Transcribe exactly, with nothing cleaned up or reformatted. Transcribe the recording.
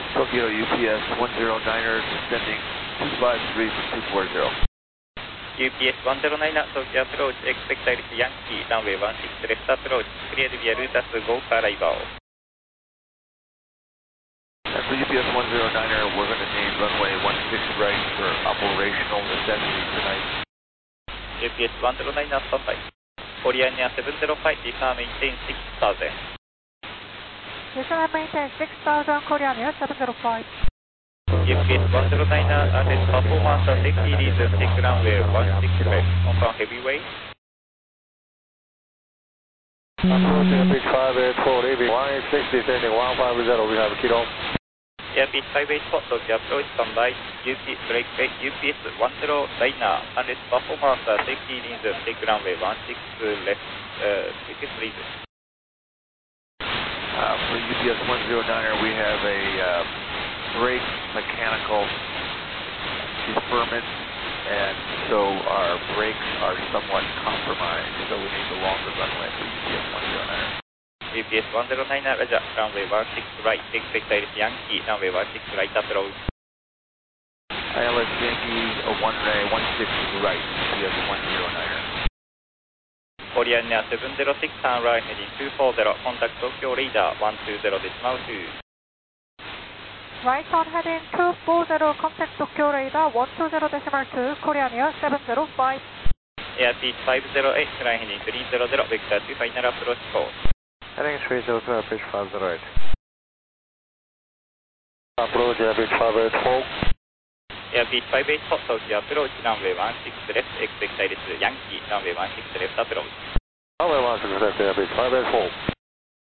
Tokyo U P S one zero niner descending two five three for two four zero. U P S one zero niner Tokyo approach, expect Iris Yankee, runway one six left approach, cleared via Rutas Go for arrival. And for U P S one zero niner, we're going to name runway one six right for operational necessity tonight. U P S one zero niner standby. Korean Air seven zero five, descend maintain six thousand. Descend maintain six thousand, Korean Air seven zero five. U P S one zero niner, ascent performance and safety reason, take runway one six left, confirm heavyweight. Approaching pitch five eight four, leaving one eight six, descending one five zero, we have kilo. Airbus five eight four, Tokyo approach standby. U P S break break, U P S one zero niner, unless performance and safety reason, take runway one six left, uh, ticket reason. Uh, for U P S one zero niner, we have a uh, brake mechanical deferment, and so our brakes are somewhat compromised, so we need the longer runway for U P S one zero niner. U P S one zero niner, Roger, runway one six right, expect Iris Yankee, runway one six right approach. I L S Yankee, one ray, one six right, U P S one zero niner. Korean Air seven zero six, turn right heading two four zero, contact Tokyo radar one two zero decimal two. Right on heading two four zero, contact Tokyo radar one two zero decimal two, Korean Air seven zero five. Airbus five zero eight, climb heading three zero zero, vector two final approach course. Heading three zero zero, pitch five zero eight. Approach Airbus five eight four. Airbus five eight four, Tokyo approach, runway one six left, expect Iris Yankee, runway one six left approach. Runway one six left, Airbus five eight four.